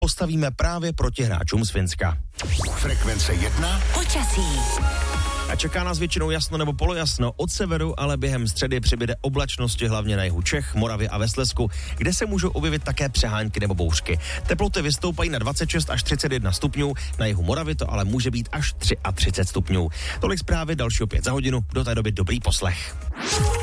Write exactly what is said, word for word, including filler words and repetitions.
postavíme právě proti hráčům z Finska. Frekvence jedna. Počasí. A čeká nás většinou jasno nebo polojasno, od severu, ale během středy přibyde oblačnosti hlavně na jihu Čech, Moravě a ve Slezsku, kde se můžou objevit také přehánky nebo bouřky. Teploty vystoupají na dvacet šest až třicet jedna stupňů, na jihu Moravy to ale může být až třicet tři stupňů. Tolik zprávy, další opět za hodinu, do té doby dobrý poslech.